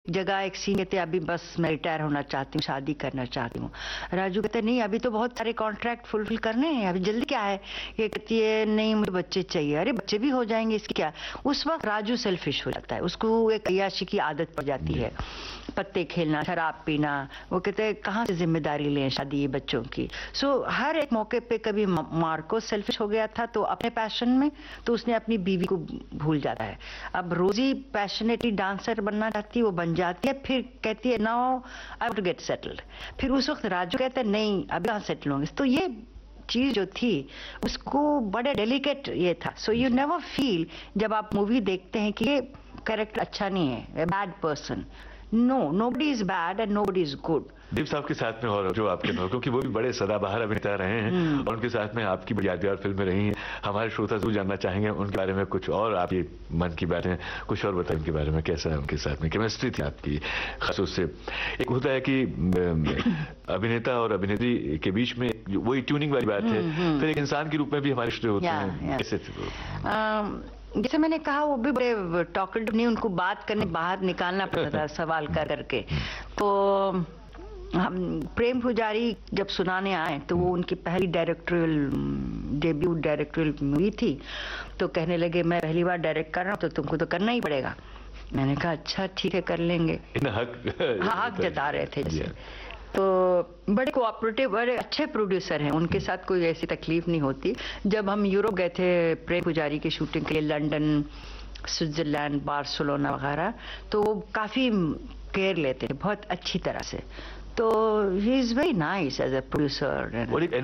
जगह एक सीन कहते अभी बस मैं रिटायर होना चाहती हूँ, शादी करना चाहती हूँ। राजू कहते नहीं अभी तो बहुत सारे कॉन्ट्रैक्ट फुलफिल करने हैं, अभी जल्दी क्या है। ये कहती है नहीं मुझे बच्चे चाहिए। अरे बच्चे भी हो जाएंगे इसकी क्या। उस वक्त राजू सेल्फिश हो जाता है, उसको एक अय्याशी की आदत पड़ जाती है, पत्ते खेलना, शराब पीना। वो कहते हैं कहाँ से जिम्मेदारी लें शादी बच्चों की। सो हर एक मौके पे कभी मार्को सेल्फिश हो गया था तो अपने पैशन में, तो उसने अपनी बीवी को भूल जाता है। अब रोजी पैशनेटली डांसर बनना चाहती है, वो बन जाती है, फिर कहती है now I want to get settled. फिर उस वक्त राजू कहता है नहीं अभी कहाँ सेटल होंगे। तो ये चीज जो थी उसको बड़े डेलिकेट ये था। सो यू नेवर फील जब आप मूवी देखते हैं कि ये कैरेक्टर अच्छा नहीं है, bad person. No, nobody is bad and nobody is good. दीप साहब के साथ में और जो आपके नौ, क्योंकि वो भी बड़े सदाबहार अभिनेता रहे हैं और उनके साथ में आपकी बड़ी यादगार फिल्में रही हैं। हमारे श्रोता जरूर जानना चाहेंगे उनके बारे में कुछ और, आप ये मन की बातें कुछ और बताएं उनके बारे में, कैसा है उनके साथ में केमिस्ट्री थी आपकी खास उससे। एक होता है कि अभिनेता और अभिनेत्री के बीच में वही ट्यूनिंग वाली बात है, फिर एक इंसान के रूप में भी हमारे रिश्ते होते हैं, कैसे? जैसे मैंने कहा वो भी बड़े टॉकेटिव नहीं, उनको बात करने बाहर निकालना पड़ता था सवाल कर करके। तो हम प्रेम पुजारी जब सुनाने आए तो वो उनकी पहली डेब्यू डायरेक्टोरियल मूवी थी। तो कहने लगे मैं पहली बार डायरेक्ट कर रहा हूँ तो तुमको तो करना ही पड़ेगा। मैंने कहा अच्छा ठीक है कर लेंगे। हक जता रहे थे जैसे। तो बड़े कोऑपरेटिव, बड़े अच्छे प्रोड्यूसर हैं, उनके साथ कोई ऐसी तकलीफ नहीं होती। जब हम यूरोप गए थे प्रेम पुजारी की शूटिंग के लिए, लंदन, स्विट्जरलैंड, बार्सिलोना वगैरह, तो वो काफी केयर लेते हैं बहुत अच्छी तरह से। तो he is very nice as a producer.